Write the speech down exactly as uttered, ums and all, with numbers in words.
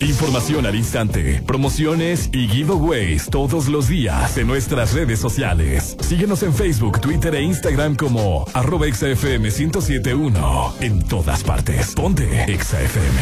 Información al instante, promociones y giveaways todos los días en nuestras redes sociales. Síguenos en Facebook, Twitter e Instagram como arroba Exa F M ciento siete punto uno. En todas partes. Ponte Exa F M.